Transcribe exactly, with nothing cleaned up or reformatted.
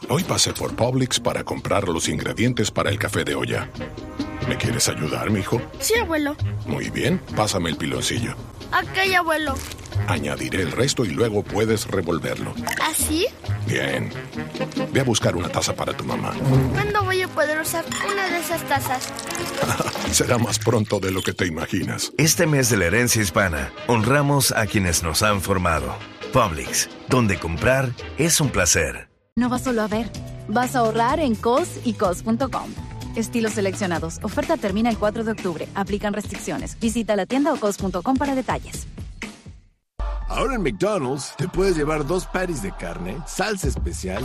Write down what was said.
Hoy pasé por Publix para comprar los ingredientes para el café de olla. ¿Me quieres ayudar, mijo? Sí, abuelo. Muy bien, pásame el piloncillo. Ok, abuelo. Añadiré el resto y luego puedes revolverlo. ¿Así? Bien. Ve a buscar una taza para tu mamá. ¿Cuándo voy a poder usar una de esas tazas? Será más pronto de lo que te imaginas. Este mes de la herencia hispana, honramos a quienes nos han formado. Publix, donde comprar es un placer. No vas solo a ver, vas a ahorrar en cos y cos punto com. Estilos seleccionados. Oferta termina el cuatro de octubre. Aplican restricciones. Visita la tienda o cos punto com para detalles. Ahora en McDonald's te puedes llevar dos patties de carne, salsa especial